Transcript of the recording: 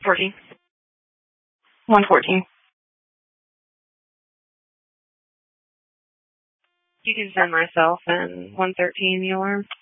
114. 114. You can send myself and 113 the alarm.